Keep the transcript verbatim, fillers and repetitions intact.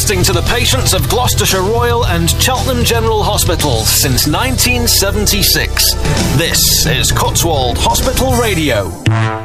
broadcasting to the patients of Gloucestershire Royal and Cheltenham General Hospitals since nineteen seventy-six. This is Cotswold Hospital Radio.